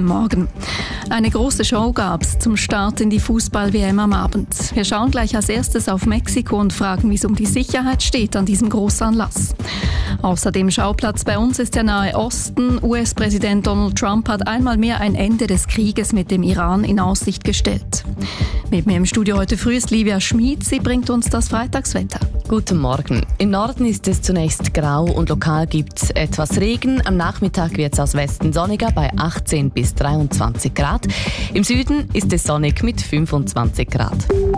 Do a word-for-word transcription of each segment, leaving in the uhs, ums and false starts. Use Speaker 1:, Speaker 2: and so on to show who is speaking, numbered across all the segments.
Speaker 1: Guten Morgen. Eine große Show gab's zum Start in die Fußball-W M am Abend. Wir schauen gleich als erstes auf Mexiko und fragen, wie es um die Sicherheit steht an diesem Großanlass. Außerdem Schauplatz bei uns ist der Nahe Osten. U S-Präsident Donald Trump hat einmal mehr ein Ende des Krieges mit dem Iran in Aussicht gestellt. Mit mir im Studio heute früh ist Livia Schmid. Sie bringt uns das Freitagswetter.
Speaker 2: Guten Morgen. Im Norden ist es zunächst grau und lokal gibt es etwas Regen. Am Nachmittag wird es aus Westen sonniger bei achtzehn bis dreiundzwanzig Grad. Im Süden ist es sonnig mit fünfundzwanzig Grad.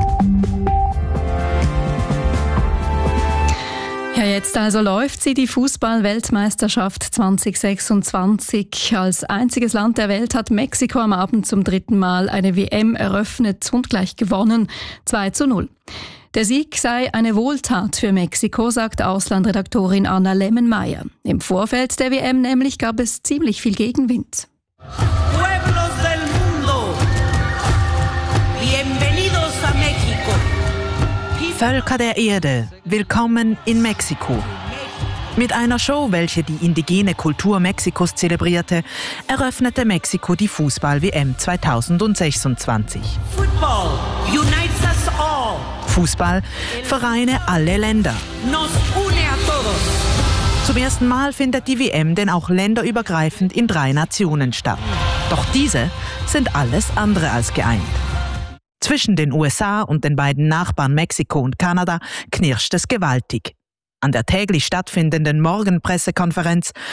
Speaker 1: Ja, jetzt also läuft sie, die Fußball-Weltmeisterschaft zwanzig sechsundzwanzig. Als einziges Land der Welt hat Mexiko am Abend zum dritten Mal eine W M eröffnet und gleich gewonnen. zwei zu null. Der Sieg sei eine Wohltat für Mexiko, sagt Auslandredaktorin Anna Lemmenmeier. Im Vorfeld der W M nämlich gab es ziemlich viel Gegenwind.
Speaker 3: Pueblos del mundo, bienvenidos a México.
Speaker 4: Völker der Erde, willkommen in Mexiko. Mit einer Show, welche die indigene Kultur Mexikos zelebrierte, eröffnete Mexiko die Fußball-W M zwanzig sechsundzwanzig.
Speaker 3: Football unites us all.
Speaker 4: Fußball vereine alle Länder.
Speaker 3: Nos une a todos.
Speaker 4: Zum ersten Mal findet die W M denn auch länderübergreifend in drei Nationen statt. Doch diese sind alles andere als geeint. Zwischen den U S A und den beiden Nachbarn Mexiko und Kanada knirscht es gewaltig. An der täglich stattfindenden Morgenpressekonferenz